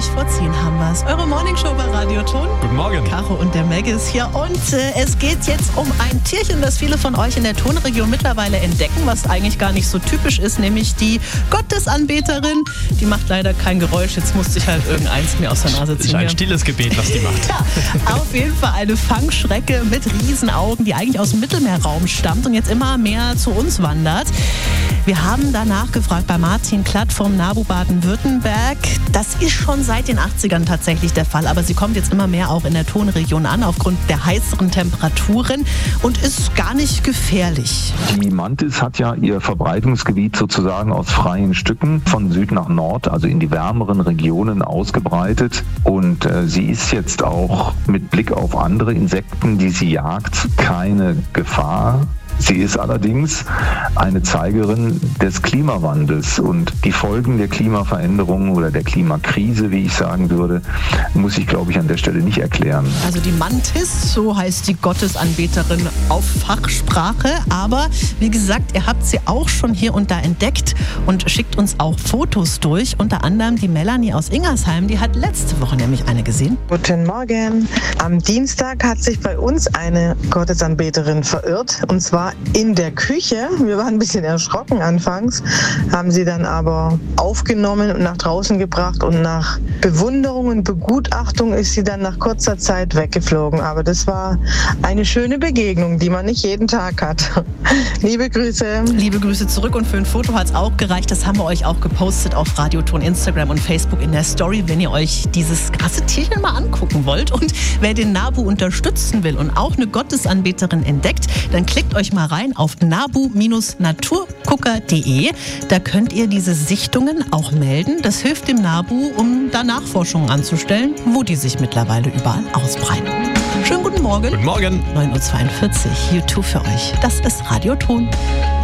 vor 10 haben wir es. Eure Morningshow bei Radio Ton. Guten Morgen. Caro und der Meg ist hier. Und es geht jetzt um ein Tierchen, das viele von euch in der Tonregion mittlerweile entdecken, was eigentlich gar nicht so typisch ist, nämlich die Gottesanbeterin. Die macht leider kein Geräusch. Jetzt musste ich halt irgendeins mir aus der Nase ziehen. Ist ein stilles Gebet, was die macht. Ja, auf jeden Fall eine Fangschrecke mit Riesenaugen, die eigentlich aus dem Mittelmeerraum stammt und jetzt immer mehr zu uns wandert. Wir haben danach gefragt bei Martin Klatt vom NABU Baden-Württemberg. Das ist schon seit den 80ern tatsächlich der Fall, aber sie kommt jetzt immer mehr auch in der Tonregion an, aufgrund der heißeren Temperaturen und ist gar nicht gefährlich. Die Mantis hat ja ihr Verbreitungsgebiet sozusagen aus freien Stücken von Süd nach Nord, also in die wärmeren Regionen ausgebreitet. Und sie ist jetzt auch mit Blick auf andere Insekten, die sie jagt, keine Gefahr. Sie ist allerdings eine Zeigerin des Klimawandels und die Folgen der Klimaveränderung oder der Klimakrise, wie ich sagen würde, muss ich, glaube ich, an der Stelle nicht erklären. Also die Mantis, so heißt die Gottesanbeterin auf Fachsprache, aber wie gesagt, ihr habt sie auch schon hier und da entdeckt und schickt uns auch Fotos durch, unter anderem die Melanie aus Ingersheim, die hat letzte Woche nämlich eine gesehen. Guten Morgen. Am Dienstag hat sich bei uns eine Gottesanbeterin verirrt und zwar in der Küche. Wir waren ein bisschen erschrocken anfangs, haben sie dann aber aufgenommen und nach draußen gebracht und nach Bewunderung und Begutachtung ist sie dann nach kurzer Zeit weggeflogen. Aber das war eine schöne Begegnung, die man nicht jeden Tag hat. Liebe Grüße. Liebe Grüße zurück und für ein Foto hat es auch gereicht. Das haben wir euch auch gepostet auf Radioton, Instagram und Facebook in der Story, wenn ihr euch dieses krasse Tierchen mal angucken wollt. Und wer den NABU unterstützen will und auch eine Gottesanbeterin entdeckt, dann klickt euch mal rein auf nabu-naturgucker.de. Da könnt ihr diese Sichtungen auch melden. Das hilft dem NABU, um da Nachforschungen anzustellen, wo die sich mittlerweile überall ausbreiten. Schönen guten Morgen. Guten Morgen. 9:42 Uhr, U2 für euch. Das ist Radio Ton.